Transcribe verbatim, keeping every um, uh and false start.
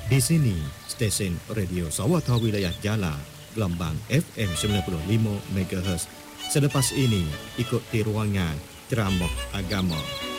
Di sini, stesen Radio Sawatha Wilayah Jala, gelombang F M sembilan puluh lima megahertz. Selepas ini, ikuti ruangan ceramah agama.